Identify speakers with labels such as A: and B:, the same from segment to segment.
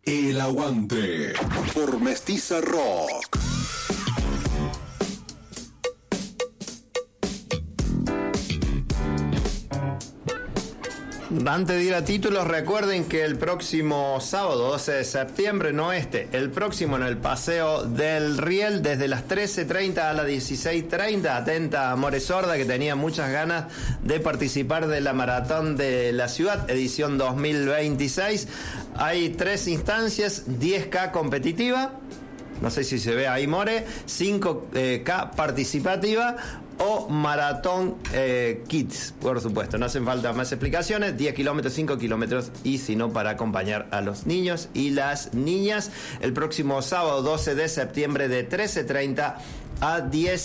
A: El Aguante por Mestiza Rock.
B: Antes de ir a títulos, recuerden que el próximo sábado 12 de septiembre, no el próximo, en el Paseo del Riel, desde las 13:30 a las 16:30, atenta a More Sorda, que tenía muchas ganas de participar de la Maratón de la Ciudad, edición 2026. Hay 3 instancias, 10K competitiva, no sé si se ve ahí More, 5K participativa o Maratón Kids, por supuesto. No hacen falta más explicaciones. 10 kilómetros, 5 kilómetros y si no, para acompañar a los niños y las niñas. El próximo sábado 12 de septiembre de 13:30 a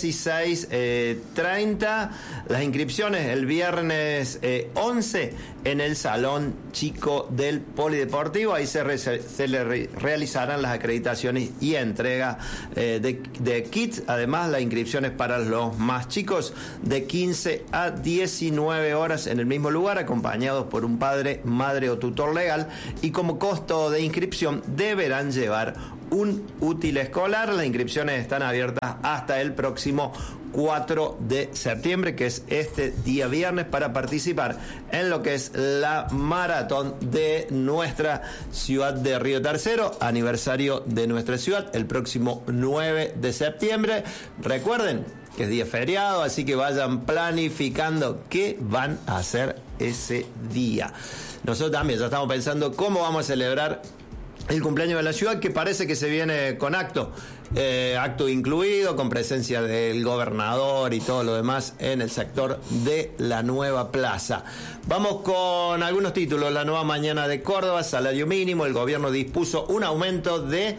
B: 16:30. Las inscripciones el viernes 11 en el Salón Chico del Polideportivo. Ahí se le realizarán las acreditaciones y entrega de kits. Además, la inscripción es para los más chicos, de 15 a 19 horas en el mismo lugar, acompañados por un padre, madre o tutor legal, y como costo de inscripción deberán llevar un útil escolar. Las inscripciones están abiertas hasta el próximo 4 de septiembre, que es este día viernes, para participar en lo que es la maratón de nuestra ciudad de Río Tercero, aniversario de nuestra ciudad, el próximo 9 de septiembre. Recuerden que es día feriado, así que vayan planificando qué van a hacer ese día. Nosotros también ya estamos pensando cómo vamos a celebrar el cumpleaños de la ciudad, que parece que se viene con acto incluido, con presencia del gobernador y todo lo demás en el sector de la nueva plaza. Vamos con algunos títulos. La nueva mañana de Córdoba, salario mínimo. El gobierno dispuso un aumento de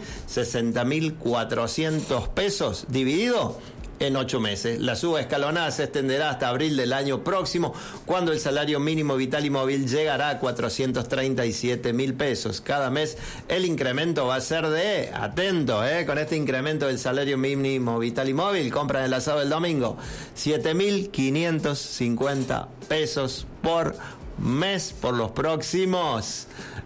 B: 60.400 pesos dividido en 8 meses. La suba escalonada se extenderá hasta abril del año próximo, cuando el salario mínimo vital y móvil llegará a 437.000 pesos. Cada mes el incremento va a ser de, atento, con este incremento del salario mínimo vital y móvil, compran el asado del domingo, 7.550 pesos por mes por los próximos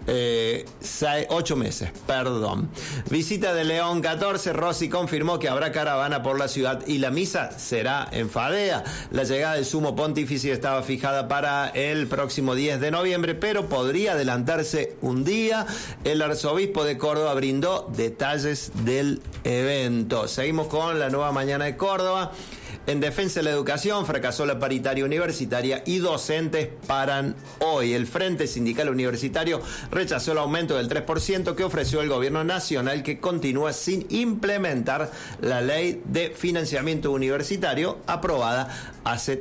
B: 8 meses. Visita de León 14. Rossi confirmó que habrá caravana por la ciudad y la misa será en Fadea. La llegada del sumo pontífice estaba fijada para el próximo 10 de noviembre, pero podría adelantarse un día. El arzobispo de Córdoba brindó detalles del evento. Seguimos con la nueva mañana de Córdoba. En defensa de la educación, fracasó la paritaria universitaria y docentes paran hoy. El Frente Sindical Universitario rechazó el aumento del 3% que ofreció el gobierno nacional, que continúa sin implementar la ley de financiamiento universitario aprobada hace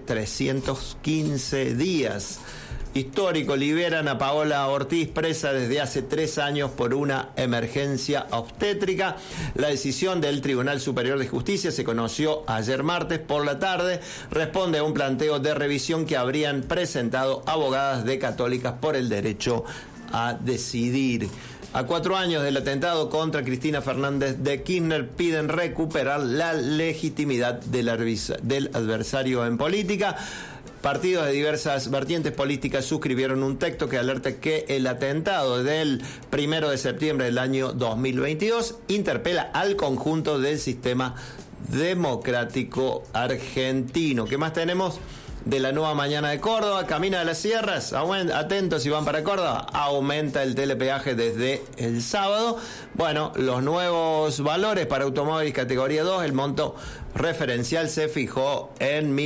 B: 315 días. Histórico, liberan a Paola Ortiz, presa desde hace 3 años por una emergencia obstétrica. La decisión del Tribunal Superior de Justicia se conoció ayer martes por la tarde. Responde a un planteo de revisión que habrían presentado abogadas de Católicas por el Derecho a Decidir. A 4 años del atentado contra Cristina Fernández de Kirchner, piden recuperar la legitimidad del adversario en política. Partidos de diversas vertientes políticas suscribieron un texto que alerta que el atentado del 1 de septiembre del año 2022 interpela al conjunto del sistema democrático argentino. ¿Qué más tenemos? De la nueva mañana de Córdoba, camina de las sierras, atentos si van para Córdoba, aumenta el telepeaje desde el sábado. Bueno, los nuevos valores para automóviles categoría 2, el monto referencial se fijó en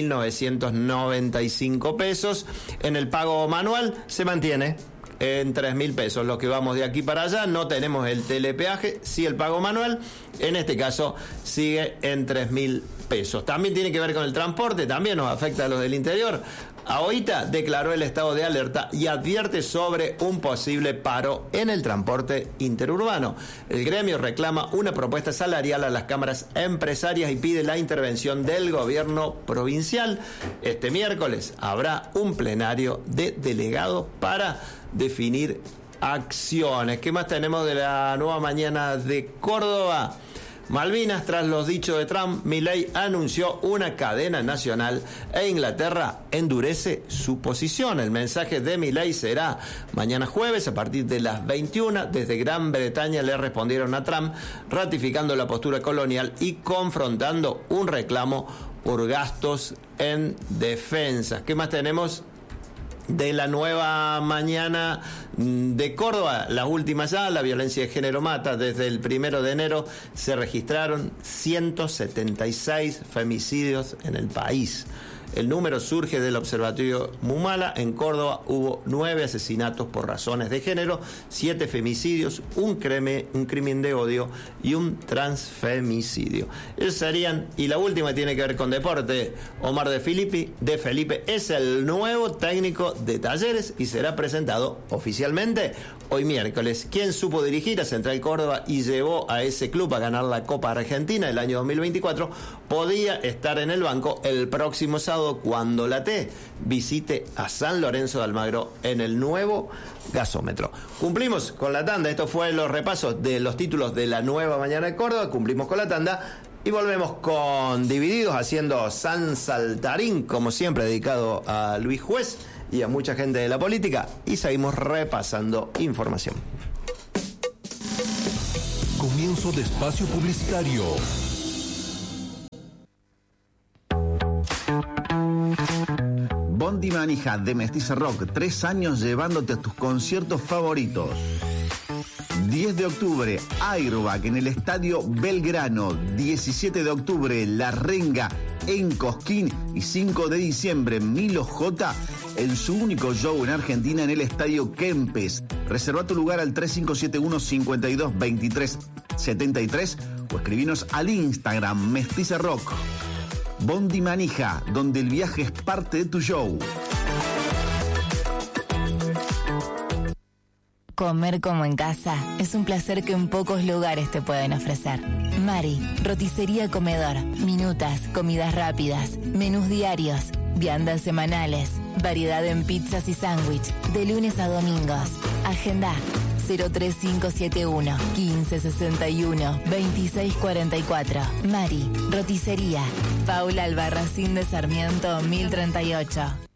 B: 1.995 pesos. En el pago manual se mantiene en 3.000 pesos. Los que vamos de aquí para allá no tenemos el telepeaje, sí el pago manual, en este caso sigue en 3.000 pesos. También tiene que ver con el transporte, también nos afecta a los del interior. AOITA declaró el estado de alerta y advierte sobre un posible paro en el transporte interurbano. El gremio reclama una propuesta salarial a las cámaras empresarias y pide la intervención del gobierno provincial. Este miércoles habrá un plenario de delegados para definir acciones. ¿Qué más tenemos de la nueva mañana de Córdoba? Malvinas, tras los dichos de Trump, Milei anunció una cadena nacional e Inglaterra endurece su posición. El mensaje de Milei será mañana jueves a partir de las 21. Desde Gran Bretaña le respondieron a Trump, ratificando la postura colonial y confrontando un reclamo por gastos en defensa. ¿Qué más tenemos? De la nueva mañana de Córdoba, las últimas ya, la violencia de género mata. Desde el 1 de enero se registraron 176 femicidios en el país. El número surge del Observatorio Mumala. En Córdoba hubo 9 asesinatos por razones de género, 7 femicidios, un crimen de odio y un transfemicidio. Esos serían, y la última tiene que ver con deporte. Omar de Felipe es el nuevo técnico de Talleres y será presentado oficialmente hoy miércoles. Quien supo dirigir a Central Córdoba y llevó a ese club a ganar la Copa Argentina el año 2024, podía estar en el banco el próximo sábado cuando la T visite a San Lorenzo de Almagro en el nuevo gasómetro. Cumplimos con la tanda. Esto fue los repasos de los títulos de la nueva mañana de Córdoba. Cumplimos con la tanda y volvemos con Divididos haciendo San Saltarín, como siempre, dedicado a Luis Juez y a mucha gente de la política, y seguimos repasando información.
A: Comienzo de espacio publicitario.
C: Bondi Manija de Mestiza Rock, 3 años llevándote a tus conciertos favoritos. 10 de octubre, Airbag en el Estadio Belgrano. 17 de octubre, La Renga en Cosquín. Y 5 de diciembre, Milo J en su único show en Argentina en el Estadio Kempes. Reserva tu lugar al 3571-522373 o escribinos al Instagram Mestiza Rock. Bondi Manija, donde el viaje es parte de tu show.
D: Comer como en casa es un placer que en pocos lugares te pueden ofrecer. Mari, roticería comedor, minutas, comidas rápidas, menús diarios, viandas semanales, variedad en pizzas y sándwich, de lunes a domingos. Agenda 03571 1561 2644. Mari, roticería. Paula Albarracín de Sarmiento 1038.